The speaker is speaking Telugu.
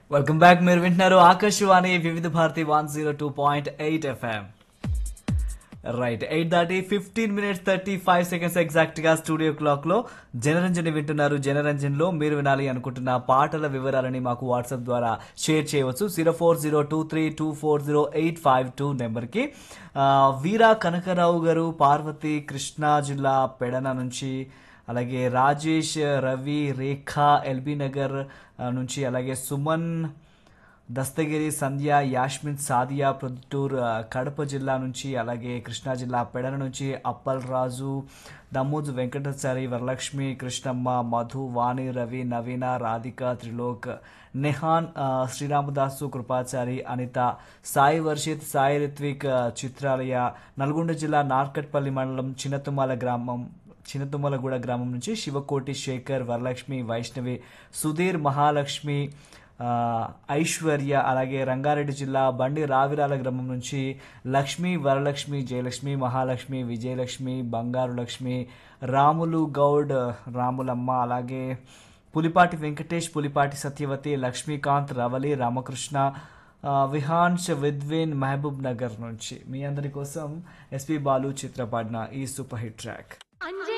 Welcome back. మీరు వింటున్నారు ఆకాశవాణి వివిధ భారతి 102.8 ఎఫ్ఎం. రైట్, 8 దాటి 15 minutes 35 seconds ఎగ్జాక్ట్ గా స్టూడియో క్లాక్ లో జనరంజన్ వింటున్నారు. జనరంజన్ లో మీరు వినాలి అనుకుంటున్న పాటల వివరాలని మాకు వాట్సాప్ ద్వారా షేర్ చేయవచ్చు. 0402324085 నెంబర్ కి. వీరా కనకరావు గారు పార్వతి కృష్ణా జిల్లా పెడన నుంచి, అలాగే రాజేష్ రవి రేఖ ఎల్బీ నగర్ నుంచి, అలాగే సుమన్ దస్తగిరి సంధ్య యాస్మిన్ సాదియా ప్రొద్దుటూర్ కడప జిల్లా నుంచి, అలాగే కృష్ణా జిల్లా పెడన నుంచి అప్పల్ రాజు దమ్మోజు వెంకటాచారి వరలక్ష్మి కృష్ణమ్మ మధు వాణి రవి నవీన రాధిక త్రిలోక్ నెహాన్ శ్రీరామదాసు కృపాచారి అనిత సాయి వర్షిత్ సాయి రిత్విక్ చిత్రాలయ నల్గొండ జిల్లా నార్కట్పల్లి మండలం చిన్నతుమ్మలగూడ గ్రామం నుంచి శివకోటి శేఖర్ వరలక్ష్మి వైష్ణవి సుధీర్ మహాలక్ష్మి ఐశ్వర్య, అలాగే రంగారెడ్డి జిల్లా బండి రావిరాల గ్రామం నుంచి లక్ష్మి వరలక్ష్మి జయలక్ష్మి మహాలక్ష్మి విజయలక్ష్మి బంగారు లక్ష్మి రాములు గౌడ్ రాములమ్మ, అలాగే పులిపాటి వెంకటేష్ పులిపాటి సత్యవతి లక్ష్మీకాంత్ రవలి రామకృష్ణ విహాన్స్ విద్విన్ మహబూబ్ నగర్ నుంచి. మీ అందరి కోసం ఎస్పి బాలు చిత్రపాడిన ఈ సూపర్ హిట్ ట్రాక్.